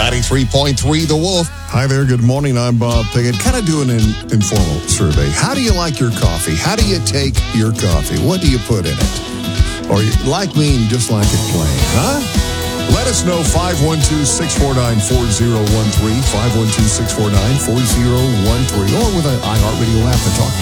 93.3 The Wolf. Hi there, good morning. I'm Bob Pickett. Kind of doing an informal survey. How do you like your coffee? How do you take your coffee? What do you put in it? Or you like me and just like it plain, huh? Let us know, 512-649-4013, 512-649-4013, or with an iHeartRadio app to talk about